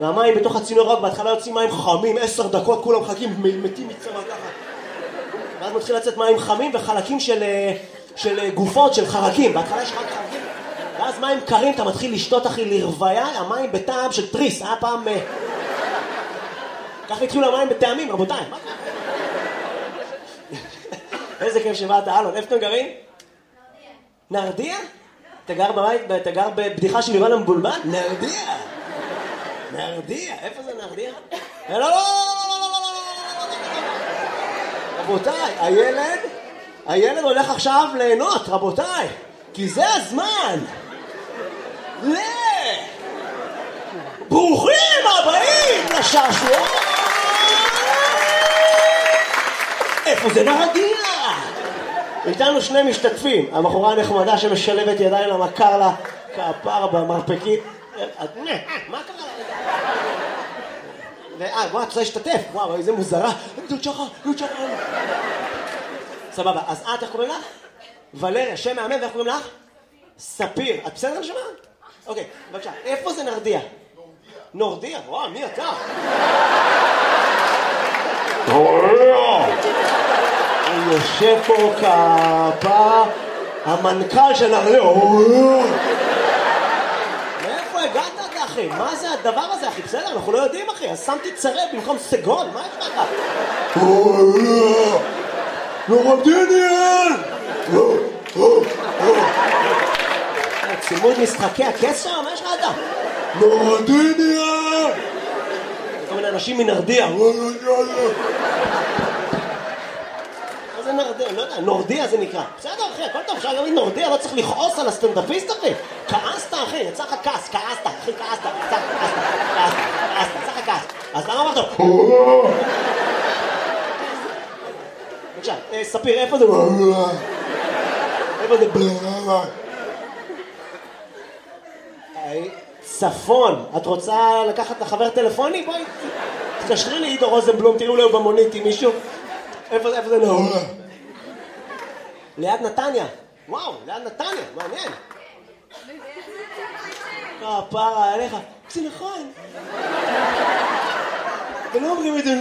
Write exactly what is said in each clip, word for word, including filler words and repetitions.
והמים בתוך הצינור רק בהתחלה יוצאים מים חמים, עשר דקות כולם מחכים, מתים מצמא ככה. ואז מתחיל לצאת מים חמים וחלקים של, של גופות, של חרקים. בהתחלה יש רק חרקים. ואז מים קרים, אתה מתחיל לשתות אחי לרוויה, המים בטעם של טריס. היה פעם... ככה התחילו המים בטעמים, רבותיי. מה קרה? איזה כיף שבאת, אלון. איפה אתם גרים? נרדיה. נרדיה? אתה גר בבית, אתה גר בבדיחה של יובל המבולבל? נרדיה. נרדיה. איפה זה נרדיה? לא, לא, לא, לא, לא, לא, לא. רבותיי, הילד, הילד הולך עכשיו ליהנות, רבותיי. כי זה הזמן. ל... ברוכים הבאים לשעשוע. איפה זה נרדיה? איתנו שני משתתפים, הבחורה הנחמדה שמשלבת ידיים למכר לה כפר במרפקית. מה קרה לה? אה, וואו, את רוצה להשתתף? וואו, איזה מוזרה. דוצ'חה, דוצ'חה. סבבה, אז את, איך קוראים לך? ולריה, שם מאמן, ואיך קוראים לך? ספיר. את בסדר נשמה? אוקיי, בבקשה. איפה זה נרדיה? נורדיה. וואו, מי אתה? הוא יושב פה כפה המנכ"ל של נרדיה. מאיפה הגעת אתה אחי? מה זה הדבר הזה אחי? בסדר, אנחנו לא יודעים אחי. אז שמתי צרב במקום סגול. מה יש לך? נורדיניאל! צימוד משחקי הכס שם? מה יש לך אתה? נורדיניאל! כל מיני אנשים מנרדיה. מה זה נרדיה? לא יודע, נורדיה זה נקרא. בסדר אחי, הכל טוב, אפשר להגיד נורדיה, לא צריך לכעוס על הסטנדאפיסט אחי. כעסת אחי, יצא לך כעס, כעסת, אחי כעסת, יצא לך כעסת, כעסת, יצא לך כעס. אז למה אמרת? בבקשה, ספיר, איפה זה? איפה זה? צפון, את רוצה לקחת לחבר טלפוני? בואי, תקשרי לי עידו רוזנבלום, תראו לו במונית עם מישהו. איפה זה? לא. ליד נתניה. וואו, ליד נתניה, מעניין. הפרה עליך. זה נכון. ולא אומרים את זה.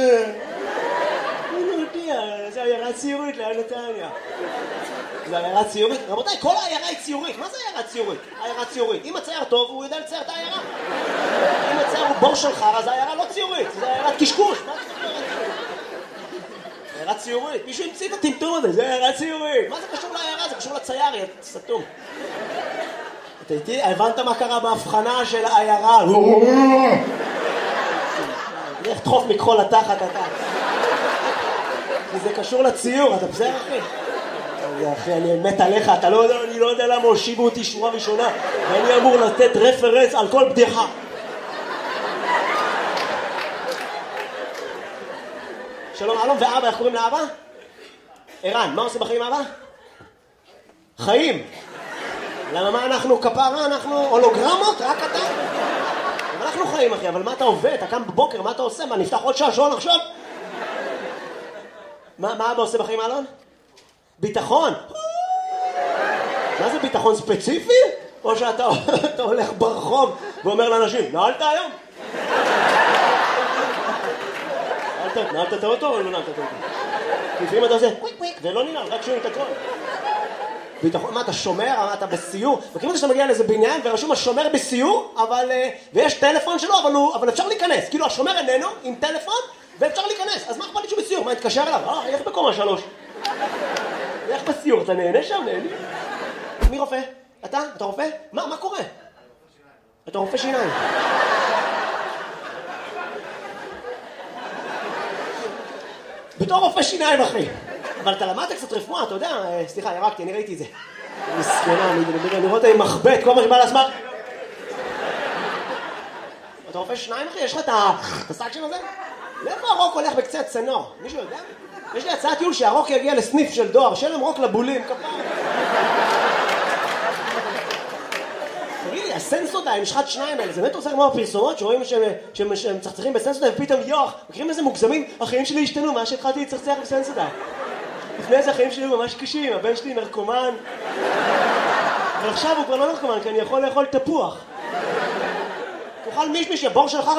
אני לא יודע, זה עיירה ציורית ליד נתניה. זה עיירה ציורית? רבותיי, כל העיירה היא ציורית. מה זה עיירה ציורית? עיירה ציורית. אם הצייר טוב, הוא יודע לצייר את העיירה. אם הצייר הוא בור של חרא, זה עיירה לא ציורית. זה עיירת קשקוש. מה זה עיירה ציורית? עיירה ציורית. מישהו המציא את הטמטום הזה. זה עיירה ציורית. מה זה קשור לעיירה? זה קשור לצייר, יא סתום. אתה איתי? הבנת מה קרה בהבחנה של העיירה? לך תחוף מכחול לתחת, אתה. זה קשור לציור, אתה בסדר אחי? אחי, אני מת עליך, אתה לא יודע, אני לא יודע למה הושיבו אותי שורה ראשונה ואני אמור לתת רפרנס על כל בדיחה. שלום, אלון ואבא, איך קוראים לאבא? ערן, מה עושה בחיים אבא? חיים. למה מה אנחנו כפרה, אנחנו הולוגרמות, רק אתה? אנחנו חיים אחי, אבל מה אתה עובד? אתה קם בבוקר, מה אתה עושה? מה, נפתח עוד שעשועון עכשיו? מה, מה אבא עושה בחיים אלון? ביטחון. מה זה ביטחון ספציפי? או שאתה אתה הולך ברחוב ואומר לאנשים, נעלת היום? נעלת, נעלת את האוטו או לא נעלת את האוטו? לפעמים אתה עושה קוויק קוויק ולא ננעל, רק שומעים את הכל. ביטחון, מה אתה שומר? מה אתה בסיור? מכירים את שאתה מגיע לאיזה בניין ורשום השומר בסיור, אבל, ויש טלפון שלו, אבל, הוא, אבל אפשר להיכנס. כאילו השומר איננו עם טלפון ואפשר להיכנס. אז מה אכפת לי שהוא בסיור? מה, נתקשר אליו? אה, איך בקומה שלוש? איך בסיור? אתה נהנה שם? נהנה? מי רופא? אתה? אתה רופא? מה? מה קורה? אתה רופא שיניים. בתור רופא שיניים, אחי. אבל אתה למדת קצת רפואה, אתה יודע? סליחה, ירקתי, אני ראיתי את זה. מסכנה, אני רואה אותה עם מחבט, כל מה שבא לעצמה. אתה רופא שיניים, אחי? יש לך את הסאקשן הזה? לאיפה הרוק הולך בקצה הצנור? מישהו יודע? יש לי הצעת טיול שהרוק יגיע לסניף של דואר, שלם רוק לבולים, כפיים. תגיד לי, הסנסודיים, משחת שניים האלה, זה באמת עושה כמו הפרסומות, שרואים שהם מצחצחים בסנסודיים, ופתאום יוח, מכירים איזה מוגזמים, החיים שלי השתנו, מה שהתחלתי לצחצח בסנסודיים. לפני זה החיים שלי היו ממש קשים, הבן שלי נרקומן, אבל עכשיו הוא כבר לא נרקומן, כי אני יכול לאכול תפוח. תאכל מישמיש, יא בור של חרא.